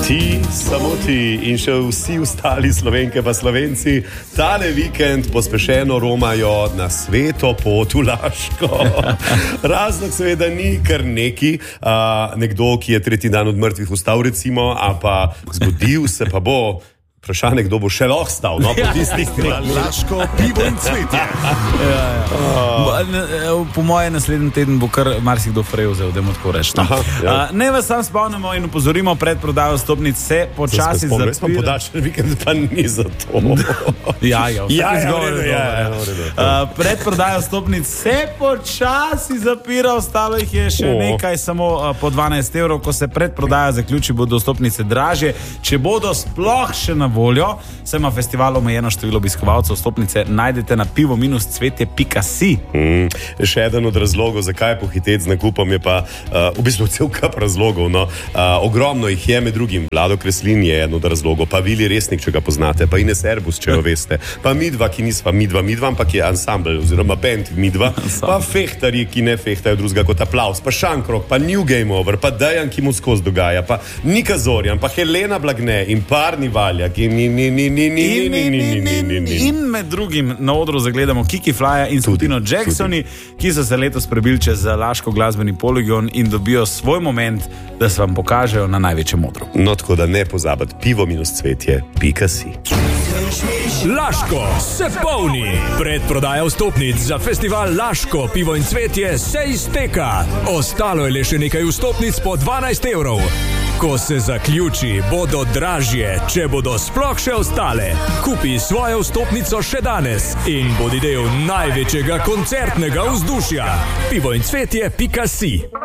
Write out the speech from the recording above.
Ti, samo ti in še vsi ostali Slovenke pa Slovenci tale vikend pospešeno romajo na sveto pot v Laško. Razlog seveda ni kar nekdo, ki je tretji dan od mrtvih vstal recimo, a pa zgodil se pa bo. Vprašanje, kdo bo še lahko stal, no, po tistih Laško, pivo in cvetje. Po mojem naslednjem teden bo kar marsikdo freuzel, da mu tako rečem. Ne vas sam spomnimo in upozorimo, predprodajo vstopnic se počasi zapira. Res pa podačen vikend pa ni za to. Predprodajo vstopnic se počasi zapira, ostalo jih je še nekaj, samo po 12 evrov. Ko se predprodaja zaključi, bodo vstopnice dražje. Če bodo sploh še na voljo, se ima festival omejeno število obiskovalcev. Vstopnice najdete na pivo-cvetje.si. Še eden od razlogov, zakaj pohiteti z nakupom, je pa v bistvu cel kup razlogov. No. Ogromno jih je, med drugim Vlado Kreslin je eden od razlogov, pa Vili Resnik, če ga poznate, pa Ines Erbus, če jo veste, pa midva, ki nisva midva, ampak je ansambl oziroma band midva, pa fehtarji, ki ne fehtajo drugega kot Aplavz, pa Šankrok, pa New Game Over, pa Dejan, ki mu skozi dogaja, pa Nika Zorjan, pa Helena Blagne in Parni Valjak in med drugim na odru zagledamo Kiki Flya in skupino Jacksoni, ki so se letos prebili čez Laško glasbeni poligon in dobijo svoj moment, da se vam pokažejo na največjem odru. No, tako da ne pozabiti, pivo-cvetje.si. Laško se polni. Predprodaja vstopnic za festival Laško, pivo in cvetje se izteka. Ostalo je le še nekaj vstopnic po 12 evrov. Ko se zaključi, bodo dražje, če bodo sploh še ostale. Kupi svojo vstopnico še danes in bodi del največjega koncertnega vzdušja. pivo-cvetje.si.